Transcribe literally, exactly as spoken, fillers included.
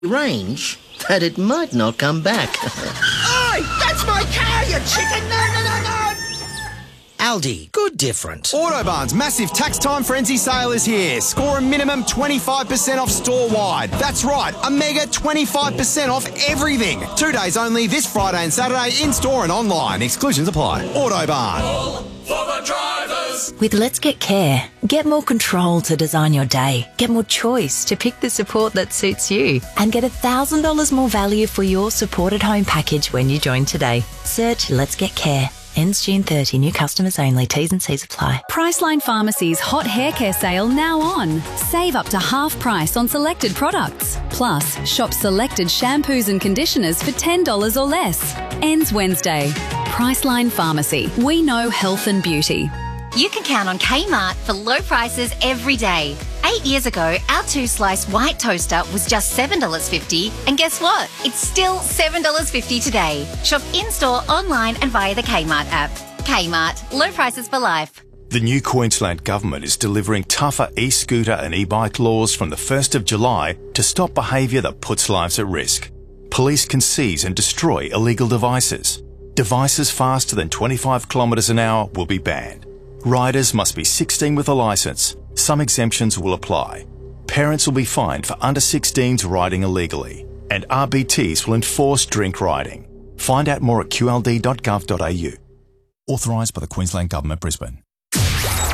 range that it might not come back. Oi! That's my car, you chicken! No, no, no, no! Aldi, good different. Autobarn's massive tax time frenzy sale is here. Score a minimum twenty-five percent off store-wide. That's right, a mega twenty-five percent off everything. Two days only this Friday and Saturday in-store and online. Exclusions apply. Autobarn. All for the drivers. With Let's Get Care, get more control to design your day, get more choice to pick the support that suits you, and get one thousand dollars more value for your supported home package when you join today. Search Let's Get Care. Ends June thirtieth. New customers only. T's and C's apply. Priceline Pharmacy's hot hair care sale now on. Save up to half price on selected products. Plus, shop selected shampoos and conditioners for ten dollars or less. Ends Wednesday. Priceline Pharmacy. We know health and beauty. You can count on Kmart for low prices every day. Eight years ago, our two-slice white toaster was just seven dollars fifty, and guess what? It's still seven dollars fifty today. Shop in-store, online and via the Kmart app. Kmart. Low prices for life. The new Queensland Government is delivering tougher e-scooter and e-bike laws from the first of July to stop behaviour that puts lives at risk. Police can seize and destroy illegal devices. Devices faster than twenty-five kilometres an hour will be banned. Riders must be sixteen with a licence. Some exemptions will apply. Parents will be fined for under sixteens riding illegally. And R B Ts will enforce drink riding. Find out more at q l d dot gov dot a u. Authorised by the Queensland Government, Brisbane.